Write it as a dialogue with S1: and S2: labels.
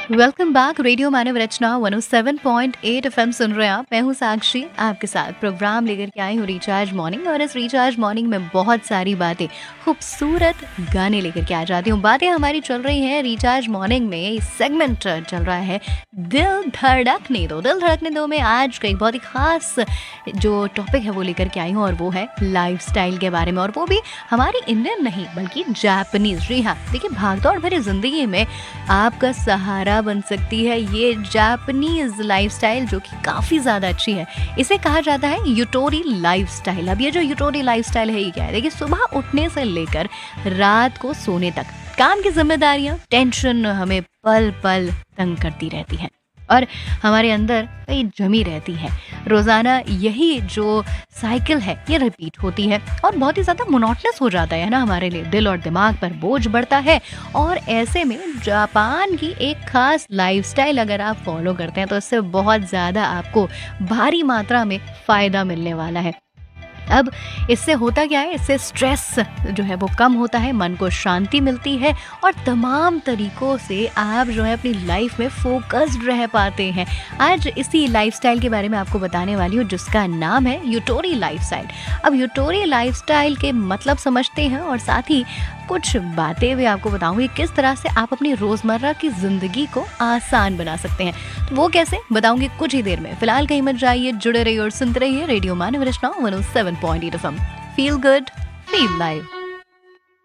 S1: Welcome back. Radio मानव रचना 107.8 FM सुन रहे हैं आप। मैं हूँ साक्षी, आपके साथ प्रोग्राम लेकर के आई हूँ रिचार्ज मॉर्निंग। और इस रिचार्ज मॉर्निंग में बहुत सारी बातें, खूबसूरत गाने लेकर के आ जाती हूँ। बातें हमारी चल रही हैं रिचार्ज मॉर्निंग में। सेगमेंट चल रहा है दिल धड़कने दो। दिल धड़कने दो में आज का एक बहुत ही खास जो टॉपिक है वो लेकर के आई हूँ, और वो है लाइफस्टाइल के बारे में। और वो भी हमारी इंडियन नहीं बल्कि जापानीज। जी हाँ, देखिए भागदौड़ भरी जिंदगी में आपका सहारा बन सकती है ये जापानीज लाइफस्टाइल, जो कि काफ़ी ज़्यादा अच्छी है। इसे कहा जाता है यूटोरी लाइफस्टाइल। अब ये जो यूटोरी लाइफस्टाइल है ये क्या है? देखिए, सुबह उठने से लेकर रात को सोने तक काम की जिम्मेदारियां, टेंशन हमें पल पल तंग करती रहती हैं और हमारे अंदर कई जमी रहती है। रोज़ाना यही जो साइकिल है ये रिपीट होती है और बहुत ही ज़्यादा मोनोटनस हो जाता है ना हमारे लिए। दिल और दिमाग पर बोझ बढ़ता है। और ऐसे में जापान की एक खास लाइफस्टाइल अगर आप फॉलो करते हैं तो इससे बहुत ज़्यादा आपको भारी मात्रा में फ़ायदा मिलने वाला है। अब इससे होता क्या है, इससे स्ट्रेस जो है वो कम होता है, मन को शांति मिलती है और तमाम तरीकों से आप जो है अपनी लाइफ में फोकस्ड रह पाते हैं। आज इसी लाइफस्टाइल के बारे में आपको बताने वाली हूँ जिसका नाम है यूटोरी लाइफस्टाइल। अब यूटोरी लाइफस्टाइल के मतलब समझते हैं और साथ ही कुछ बातें भी आपको बताऊंगी किस तरह से आप अपनी रोजमर्रा की जिंदगी को आसान बना सकते हैं। तो वो कैसे बताऊंगी कुछ ही देर में। फिलहाल कहीं मत जाइए, जुड़े रहिए और सुनते रहिए रेडियो मानव रचना 107.8 FM. Feel good, feel live.